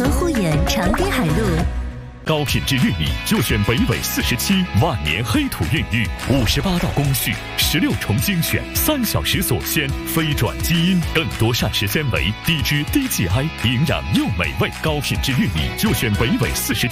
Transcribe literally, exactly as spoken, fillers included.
河护眼长滨海路。 高品质玉米就选北纬四十七万年黑土孕育，五十八道工序，十六重精选，三小时锁鲜，飞转基因，更多膳食纤维，低脂低 G I， 营养又美味。高品质玉米就选北纬四十七。